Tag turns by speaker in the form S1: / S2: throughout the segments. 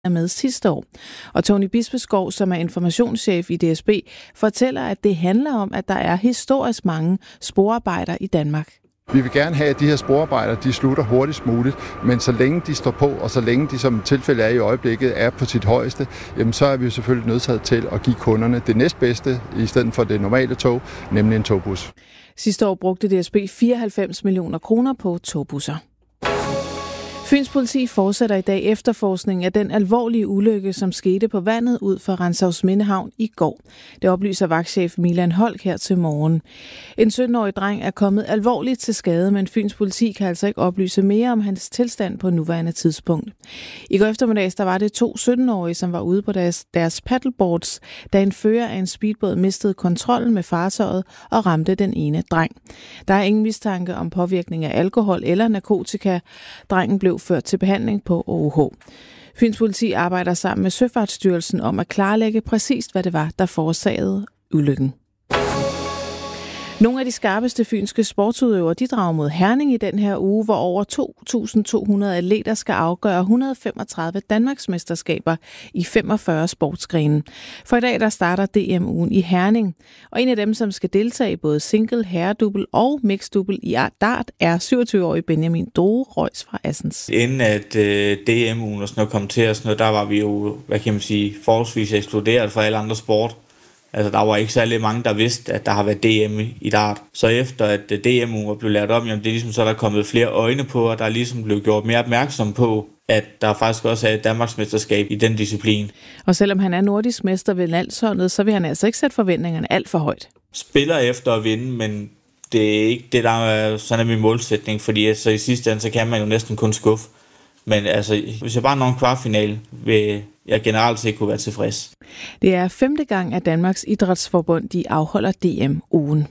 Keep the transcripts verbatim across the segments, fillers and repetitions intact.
S1: er med sidste år. Og Tony Bispeskov, som er informationschef i D S B, fortæller, at det handler om, at der er historisk mange sporarbejder i Danmark.
S2: Vi vil gerne have, at de her sporarbejder, de slutter hurtigst muligt, men så længe de står på, og så længe de, som tilfælde er i øjeblikket, er på sit højeste, jamen så er vi jo selvfølgelig nødsaget til at give kunderne det næstbedste, i stedet for det normale tog, nemlig en togbus.
S1: Sidste år brugte D S B fireoghalvfems millioner kroner på togbusser. Fyns politi fortsætter i dag efterforskning af den alvorlige ulykke, som skete på vandet ud for Rantzausminde Havn i går. Det oplyser vagtchef Milan Holk her til morgen. En sytten-årig dreng er kommet alvorligt til skade, men Fyns politi kan altså ikke oplyse mere om hans tilstand på nuværende tidspunkt. I går eftermiddags der var det to sytten-årige, som var ude på deres, deres paddleboards, da en fører af en speedbåd mistede kontrollen med fartøjet og ramte den ene dreng. Der er ingen mistanke om påvirkning af alkohol eller narkotika. Drengen blev ført til behandling på O U H. Fyns politi arbejder sammen med Søfartsstyrelsen om at klarlægge præcist, hvad det var, der forårsagede ulykken. Nogle af de skarpeste fynske sportsudøvere, de drager mod Herning i den her uge, hvor over to tusind to hundrede atleter skal afgøre et hundrede og femogtredive Danmarksmesterskaber i femogfyrre sportsgrene. For i dag der starter D M-ugen i Herning, og en af dem, som skal deltage i både single, herredubbel og mixdubbel i dart, er syvogtyve-årige Benjamin Dore Røjs fra Assens.
S3: Inden at øh, D M-ugen og sådan noget kom til os, der var vi jo, hvad kan man sige, forholdsvis ekskluderet fra alle andre sport. Altså, der var ikke særlig mange, der vidste, at der har været D M i dart. Så efter at D M-ugen var blevet lavet om, jamen det er ligesom så, der er kommet flere øjne på, og der er ligesom blevet gjort mere opmærksom på, at der faktisk også er et Danmarksmesterskab i den disciplin.
S1: Og selvom han er nordisk mester ved landsholdet, så vil han altså ikke sætte forventningerne alt for højt.
S3: Spiller efter at vinde, men det er ikke det, der er sådan er min målsætning, fordi så i sidste ende, så kan man jo næsten kun skuffe. Men altså, hvis jeg bare når en kvartfinale, vil jeg generelt set kunne være tilfreds.
S1: Det er femte gang, at Danmarks Idrætsforbund de afholder D M-ugen.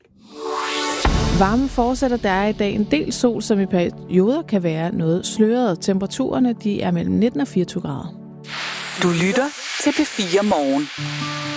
S1: Varmen fortsætter, der er i dag en del sol, som i perioder kan være noget sløret. Temperaturerne de er mellem nitten og fireogtyve grader.
S4: Du lytter til P fire Morgen.